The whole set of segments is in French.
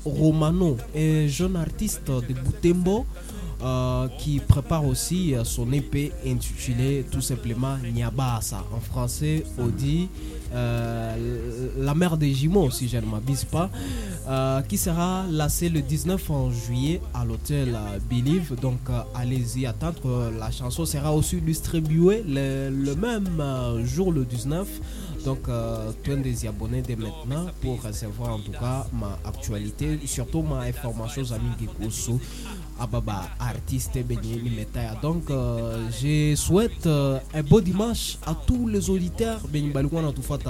Romano, un jeune artiste de Butembo qui prépare aussi son EP intitulé tout simplement Nyabasa. En français, on dit la mère des jumeaux, si je ne m'abuse pas, qui sera lancé le 19 juillet à l'hôtel Believe. Donc allez-y attendre. La chanson sera aussi distribuée le même jour, le 19. Donc, tu es des abonnés dès maintenant pour recevoir en tout cas ma actualité, surtout ma information amis Gekusu Ababa artiste Benye Mimetaya. Donc, je souhaite un beau dimanche à tous les auditeurs. Benye Balouana tout fait,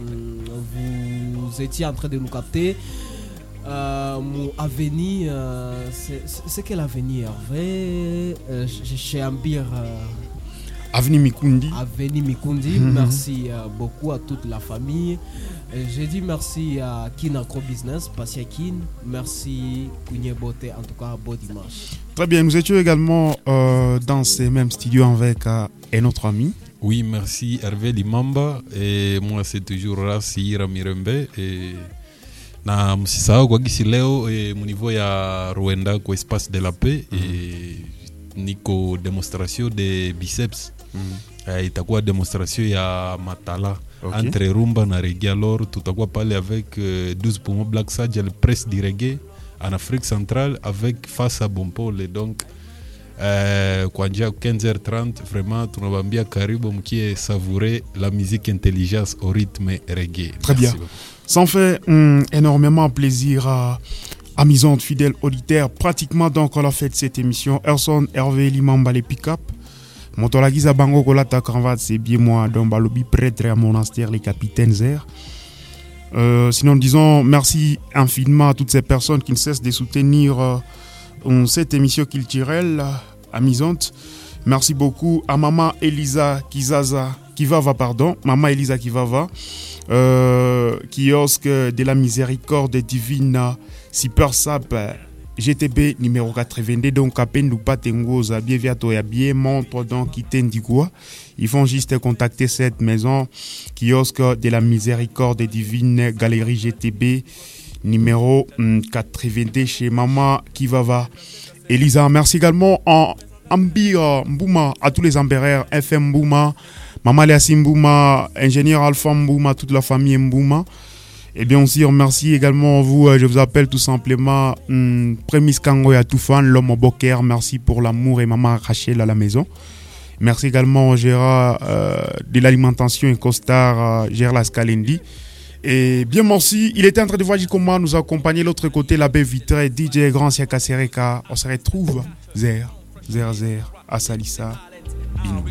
vous étiez en train de nous capter. Mon avenir, c'est quel avenir? Chez Ambir. Avenue Mikundi. Merci beaucoup à toute la famille. J'ai dit merci à Kin Agro Business, Passia Kin. Merci Kounye Bote, en tout cas, bon dimanche. Très bien, nous étions également dans ces mêmes studios avec un autre ami. Oui, merci Hervé Limamba. Et moi, c'est toujours Rassi Ramirembe. Et na msisahau kwa gisi leo mon niveau ya Rwanda kwa espace de la paix et niko démonstration de biceps. Itakuwa démonstration ya matala entre rumba na reggae. Alors tutakuwa pale avec 12 poumons Black Sage, le presse du reggae en Afrique centrale avec face à Bompole. Donc kuanzia 15h30 vraiment tunabambia karibu mkie savourer la musique intelligence au rythme reggae. Très bien. Ça en fait énormément plaisir à amusante fidèle auditaire. Pratiquement donc on a fait cette émission. Erson Hervé Limamba les pick-up. Motolagiza Bango Kolata Cranvat, c'est bien moi, dans Balobi, prêtre à monastère, les capitaines airs. Sinon, disons merci infiniment à toutes ces personnes qui ne cessent de soutenir cette émission culturelle amusante. Merci beaucoup à Maman Elisa Kivava, Maman Elisa Kivava, kiosque de la miséricorde divine, Super Sap, GTB numéro 82, donc à peine nous pas tengoza bien viato ya bien montre donc qui tendigua. Ils font juste contacter cette maison, kiosque de la miséricorde divine, galerie GTB numéro 82 chez Maman Kivava. Elisa, merci également en Ambir Mbouma, à tous les Ambérères, FM Mbouma, Maman Léassi Mbouma, ingénieur Alpha Mbouma, toute la famille Mbouma. Et bien aussi, remercie également vous, je vous appelle tout simplement Prémis Kango Yatoufan, l'homme au Boker. Merci pour l'amour et maman Rachel à la maison. Merci également au Gérard de l'alimentation et costard Gérard Lascalendi. Et bien merci, il était en train de voir comment nous accompagner l'autre côté, l'abbé Vitré, DJ Grand Siaka Sereka. On se retrouve Zer, à Salissa, Binou.